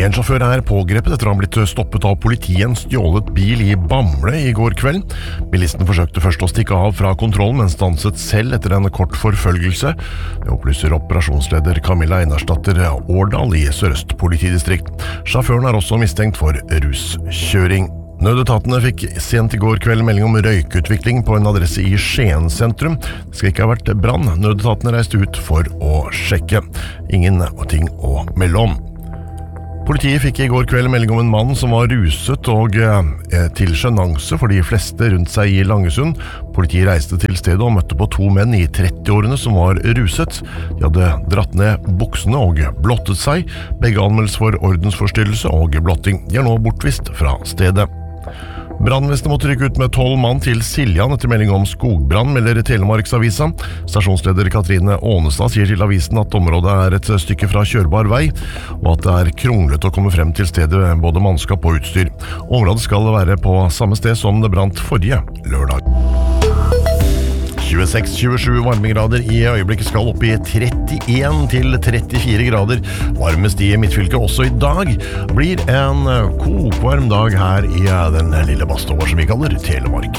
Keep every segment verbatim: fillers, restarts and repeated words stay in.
En sjåfør er pågrepet etter å ha blitt stoppet av politiet i en stjålet bil i Bamble i går kveld. Bilisten forsøkte først å stikke av fra kontrollen, men stanset selv etter en kort forfølgelse. Det opplyser operasjonsleder Camilla Einarsdatter Årdal i Sør-Øst politidistrikt. Sjåføren er også mistenkt for ruskjøring. Nødetatene fikk sent i går kveld melding om røykutvikling på en adresse i Skien sentrum. Det skal ikke ha vært brann. Nødetatene reiste ut for å sjekke. Ingen ting å melde om. Politiet fikk i går kveld melding om en mann som var ruset og eh, til sjenanse for de fleste rundt seg i Langesund. Politiet reiste til stedet og møtte på to menn i trettiårene som var ruset. De hadde dratt ned buksene og blottet seg. Begge anmeldes for ordensforstyrrelse og blotting. De er nå bortvist fra stedet. Brannvesenet måtte rykke ut med tolv mann til Siljan etter melding om skogbrann, melder Telemarksavisa. Stasjonsleder Katrine Ånestad sier til avisen at området er et stykke fra kjørbar vei, og at det er kronglet å komme frem til stedet både mannskap og utstyr. Området skal være på samme sted som det brant forrige lørdag. tjueseks til tjuesju varmegrader i øyeblikket, skal opp i trettien til trettifire grader. Varmest i midtfylket også i dag. Blir en kokvarm dag her i den lille Bastova som vi kaller Telemark.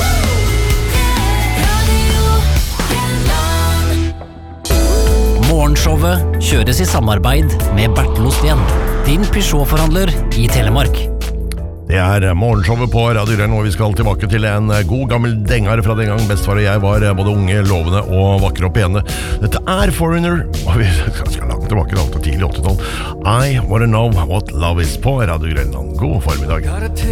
Morgenshowet kjøres i samarbeid med Bertel Osten, din Peugeot-forhandler i Telemark. Det er morgenshowet på Radio Grønn, og vi skal tilbake til en god gammel dengar fra den gang bestefar og jeg var både unge, lovende og vakre og pene. Dette er Foreigner, og vi skal langt tilbake til alt tidlig åttitall. I wanna know what love is på Radio Grønland. God formiddag.